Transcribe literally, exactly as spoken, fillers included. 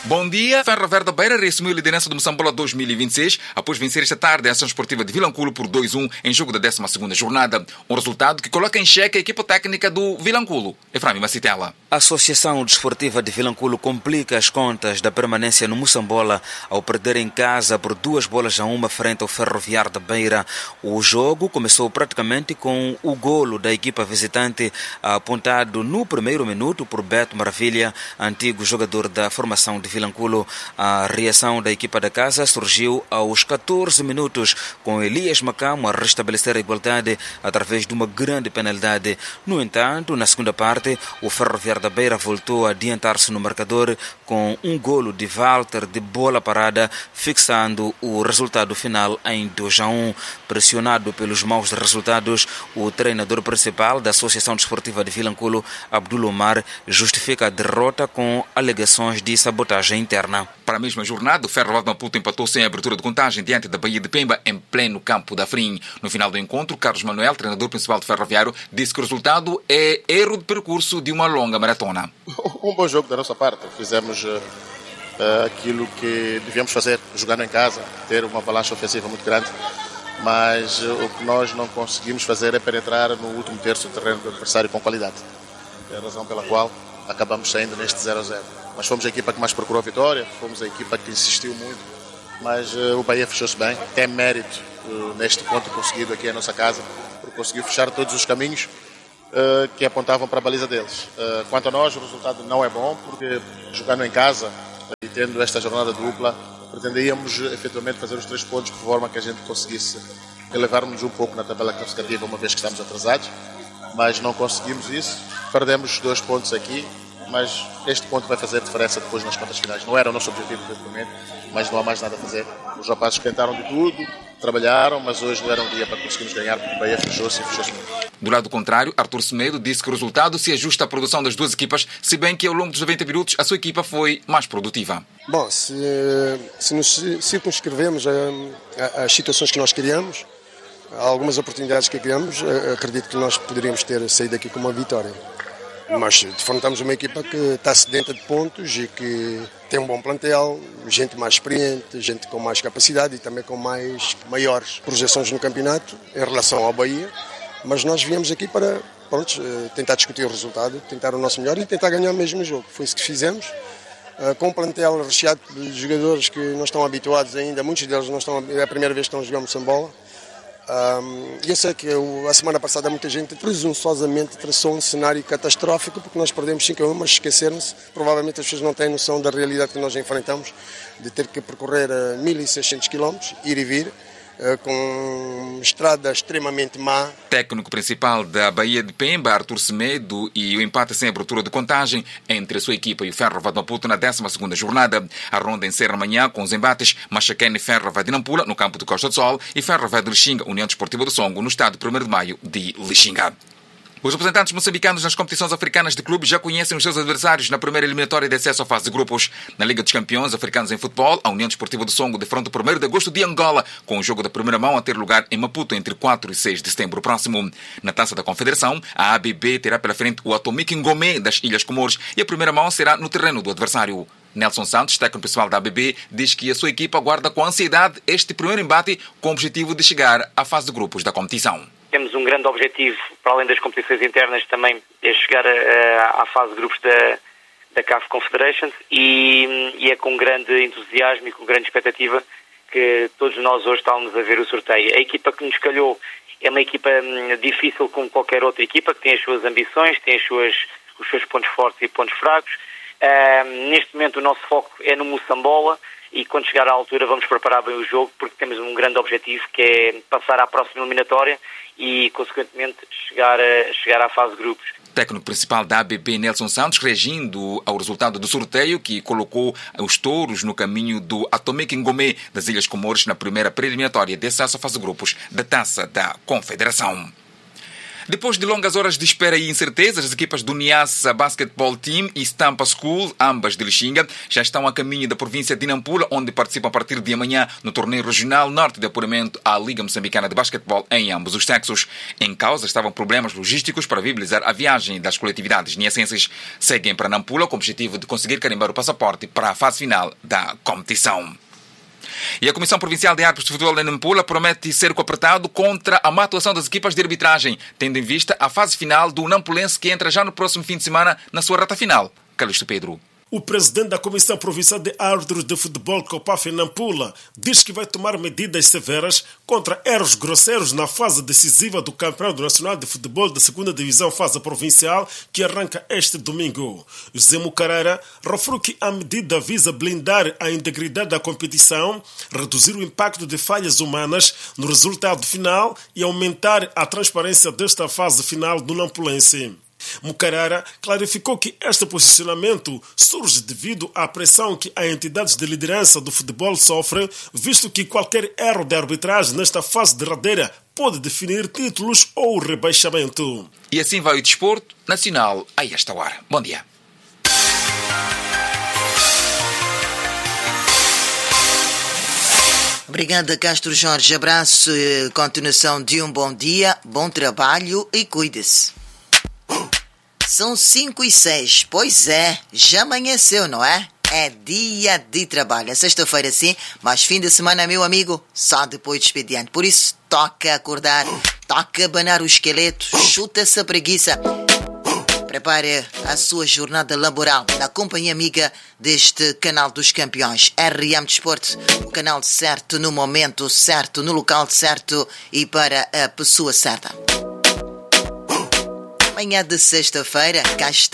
Bom dia. Ferro Verde da Beira reassumiu a liderança do Moçambola dois mil e vinte e seis após vencer esta tarde a Ação Esportiva de Vilanculo por dois a um em jogo da décima segunda jornada. Um resultado que coloca em xeque a equipa técnica do Vilanculo. Efraim Macitela. A Associação Desportiva de Vilanculo complica as contas da permanência no Moçambola ao perder em casa por duas bolas a uma frente ao Ferroviário da Beira. O jogo começou praticamente com o golo da equipa visitante apontado no primeiro minuto por Beto Maravilha, antigo jogador da formação de Vilanculo. A reação da equipa da casa surgiu aos catorze minutos, com Elias Macamo a restabelecer a igualdade através de uma grande penalidade. No entanto, na segunda parte, o Ferroviário da Beira voltou a adiantar-se no marcador com um golo de Walter de bola parada, fixando o resultado final em dois a um. Pressionado pelos maus resultados, o treinador principal da Associação Desportiva de Vilanculo, Abdul Omar, justifica a derrota com alegações de sabotagem interna. Para a mesma jornada, o Ferro Verde Maputo empatou sem abertura de contagem diante da Bahia de Pemba em pleno campo da Frim. No final do encontro, Carlos Manuel, treinador principal do Ferroviário, disse que o resultado é erro de percurso de uma longa maratona. Um bom jogo da nossa parte. Fizemos uh, aquilo que devíamos fazer, jogando em casa, ter uma balança ofensiva muito grande, mas uh, o que nós não conseguimos fazer é penetrar no último terço do terreno do adversário com qualidade. É a razão pela qual acabamos saindo neste zero a zero. Mas fomos a equipa que mais procurou a vitória, fomos a equipa que insistiu muito, mas uh, o Bahia fechou-se bem. Tem mérito uh, neste ponto conseguido aqui em nossa casa, porque conseguiu fechar todos os caminhos uh, que apontavam para a baliza deles. Uh, quanto a nós, o resultado não é bom, porque jogando em casa e tendo esta jornada dupla, pretendíamos efetivamente fazer os três pontos de forma que a gente conseguisse elevar-nos um pouco na tabela classificativa, uma vez que estamos atrasados, mas não conseguimos isso. Perdemos dois pontos aqui, mas este ponto vai fazer diferença depois nas contas finais. Não era o nosso objetivo neste momento, mas não há mais nada a fazer. Os rapazes tentaram de tudo, trabalharam, mas hoje não era um dia para conseguirmos ganhar, porque o Bahia fechou-se e fechou-se muito. Do lado contrário, Artur Semedo disse que o resultado se ajusta à produção das duas equipas, se bem que ao longo dos noventa minutos a sua equipa foi mais produtiva. Bom, se, se nos circunscrevemos às situações que nós criamos, algumas oportunidades que criamos, acredito que nós poderíamos ter saído aqui com uma vitória. Mas defrontamos uma equipa que está sedenta de pontos e que tem um bom plantel, gente mais experiente, gente com mais capacidade e também com mais maiores projeções no campeonato em relação ao Bahia. Mas nós viemos aqui para pronto, tentar discutir o resultado, tentar o nosso melhor e tentar ganhar mesmo o jogo. Foi isso que fizemos. Com um plantel recheado de jogadores que não estão habituados ainda, muitos deles não estão, é a primeira vez que estão a jogar Moçambola. Um, eu sei que eu, a semana passada muita gente presunçosamente traçou um cenário catastrófico porque nós perdemos cinco a um, mas esqueceram-se. Provavelmente as pessoas não têm noção da realidade que nós enfrentamos, de ter que percorrer uh, mil e seiscentos quilómetros, ir e vir, uh, com estrada extremamente má. Técnico principal da Bahia de Pemba, Artur Semedo, e o empate sem abertura de contagem entre a sua equipa e o Ferro Verde Maputo na décima segunda jornada. A ronda encerra amanhã com os embates Machaquene e Ferro Verde Nampula no campo de Costa do Sol e Ferro Verde Lixinga, União Desportiva do Songo, no estádio primeiro de maio de Lixinga. Os representantes moçambicanos nas competições africanas de clubes já conhecem os seus adversários na primeira eliminatória de acesso à fase de grupos. Na Liga dos Campeões Africanos em Futebol, a União Desportiva do Songo defronta o primeiro de agosto de Angola, com o jogo da primeira mão a ter lugar em Maputo entre quatro e seis de setembro próximo. Na Taça da Confederação, a A B B terá pela frente o Atomic Ngomé das Ilhas Comores e a primeira mão será no terreno do adversário. Nelson Santos, técnico principal da A B B, diz que a sua equipa aguarda com ansiedade este primeiro embate com o objetivo de chegar à fase de grupos da competição. Temos um grande objetivo, para além das competições internas, também é chegar a, a, à fase de grupos da, da C A F Confederations e, e é com grande entusiasmo e com grande expectativa que todos nós hoje estamos a ver o sorteio. A equipa que nos calhou é uma equipa hum, difícil como qualquer outra equipa, que tem as suas ambições, tem as suas, os seus pontos fortes e pontos fracos. Uh, neste momento o nosso foco é no Moçambola e quando chegar à altura vamos preparar bem o jogo porque temos um grande objetivo que é passar à próxima eliminatória e consequentemente chegar, a, chegar à fase de grupos. Técnico principal da A B B, Nelson Santos, reagindo ao resultado do sorteio que colocou os touros no caminho do Atomic Ngomé das Ilhas Comores na primeira pré-eliminatória de acesso à fase de grupos da Taça da Confederação. Depois de longas horas de espera e incertezas, as equipas do Niassa Basketball Team e Stampa School, ambas de Lixinga, já estão a caminho da província de Nampula, onde participam a partir de amanhã no torneio regional norte de apuramento à Liga Moçambicana de Basquetebol em ambos os sexos. Em causa estavam problemas logísticos para viabilizar a viagem das coletividades niassenses. Seguem para Nampula com o objetivo de conseguir carimbar o passaporte para a fase final da competição. E a Comissão Provincial de Árbitros de Futebol de Nampula promete cerco apertado contra a má atuação das equipas de arbitragem, tendo em vista a fase final do Nampulense que entra já no próximo fim de semana na sua reta final. Calixto Pedro. O presidente da Comissão Provincial de Árbitros de Futebol, COPAF, em Nampula, diz que vai tomar medidas severas contra erros grosseiros na fase decisiva do Campeonato Nacional de Futebol da segunda Divisão Fase Provincial, que arranca este domingo. José Mucarara referiu que a medida visa blindar a integridade da competição, reduzir o impacto de falhas humanas no resultado final e aumentar a transparência desta fase final do Nampulense. Mucarara clarificou que este posicionamento surge devido à pressão que as entidades de liderança do futebol sofrem, visto que qualquer erro de arbitragem nesta fase derradeira pode definir títulos ou rebaixamento. E assim vai o desporto nacional a esta hora. Bom dia. Obrigada, Castro Jorge. Abraço, continuação de um bom dia, bom trabalho e cuide-se. São cinco e seis. Pois é, já amanheceu, não é? É dia de trabalho. É sexta-feira sim, mas fim de semana, meu amigo, só depois do expediente. Por isso, toca acordar, toca abanar o esqueleto, chuta essa preguiça. Prepare a sua jornada laboral na companhia amiga deste canal dos campeões, R M Desporto, o canal certo no momento certo, no local certo e para a pessoa certa. Manhã de sexta-feira, cá está.